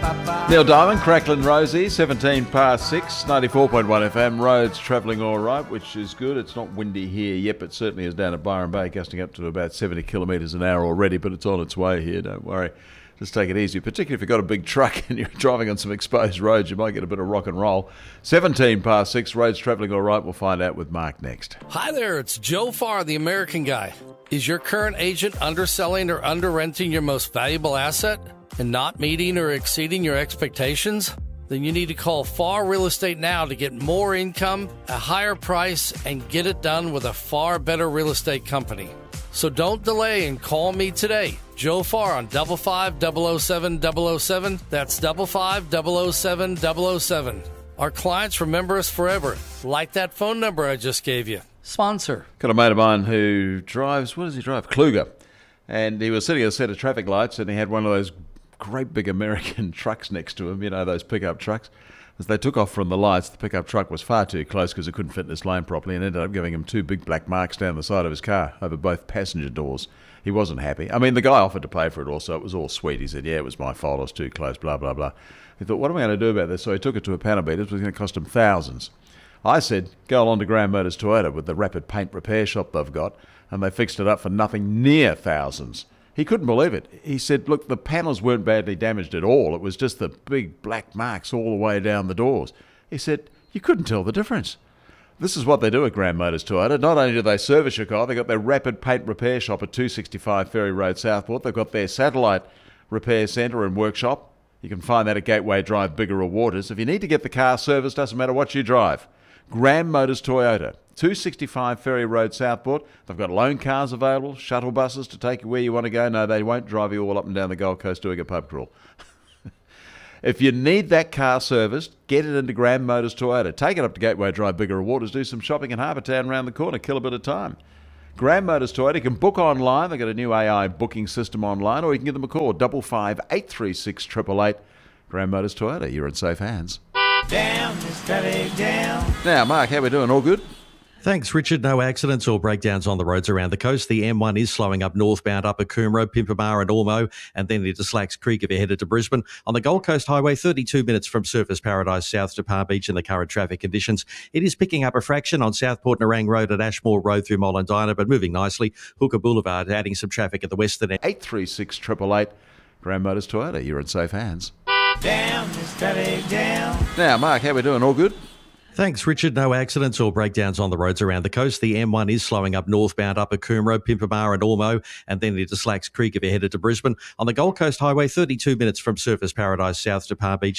Neil Diamond, Cracklin' Rosie, 17 past 6, 94.1 FM. Roads travelling all right, which is good. It's not windy here yet, but certainly is down at Byron Bay, gusting up to about 70 kilometres an hour already, but it's on its way here, don't worry. Just take it easy, particularly if you've got a big truck and you're driving on some exposed roads, you might get a bit of rock and roll. 17 past 6, roads travelling all right. We'll find out with Mark next. Hi there, it's Joe Farr, the American Guy. Is your current agent underselling or under-renting your most valuable asset and not meeting or exceeding your expectations? Then you need to call Farr Real Estate now to get more income, a higher price, and get it done with a far better real estate company. So don't delay and call me today. Joe Farr on 55-007-007. That's 55-007-007. Our clients remember us forever. Like that phone number I just gave you. Sponsor. Got a mate of mine who drives, what does he drive? Kluger. And he was sitting at a set of traffic lights and he had one of those great big American trucks next to him, you know, those pickup trucks. As they took off from the lights, the pickup truck was far too close because it couldn't fit in this lane properly and ended up giving him two big black marks down the side of his car over both passenger doors. He wasn't happy. I mean, the guy offered to pay for it also. It was all sweet. He said, yeah, it was my fault. I was too close, blah, blah, blah. He thought, what am I going to do about this? So he took it to a panel beater. It was going to cost him thousands. I said, go along to Graham Motors Toyota with the rapid paint repair shop they've got, and they fixed it up for nothing near thousands. He couldn't believe it. He said, look, the panels weren't badly damaged at all. It was just the big black marks all the way down the doors. He said, you couldn't tell the difference. This is what they do at Graham Motors Toyota. Not only do they service your car, they've got their rapid paint repair shop at 265 Ferry Road, Southport. They've got their satellite repair centre and workshop. You can find that at Gateway Drive, Biggerah Waters. If you need to get the car serviced, doesn't matter what you drive. Graham Motors Toyota, 265 Ferry Road, Southport. They've got loan cars available, shuttle buses to take you where you want to go. No, they won't drive you all up and down the Gold Coast doing a pub crawl. If you need that car serviced, get it into Graham Motors Toyota. Take it up to Gateway Drive, Biggerah Waters, do some shopping in Harbour Town around the corner, kill a bit of time. Graham Motors Toyota, you can book online. They've got a new AI booking system online, or you can give them a call, 55-836-888. Graham Motors Toyota, you're in safe hands. Down, Mr. Down. Now, Mark, how we doing? All good? Thanks, Richard. No accidents or breakdowns on the roads around the coast. The M1 is slowing up northbound up at Coomera, Pimpamar and Ormeau, and then into Slacks Creek if you're headed to Brisbane. On the Gold Coast Highway, 32 minutes from Surfers Paradise south to Palm Beach in the current traffic conditions. It is picking up a fraction on Southport Nerang Road at Ashmore Road through Mollendina, but moving nicely. Hooker Boulevard adding some traffic at the western end. 836-888. Graham Motors Toyota, you're in safe hands. Down, Mr. Down. Now, Mark, how we doing? All good? Thanks, Richard. No accidents or breakdowns on the roads around the coast. The M1 is slowing up northbound up at Coomera, Pimpamar and Ormeau, and then into Slacks Creek if you're headed to Brisbane. On the Gold Coast Highway, 32 minutes from Surfers Paradise south to Palm Beach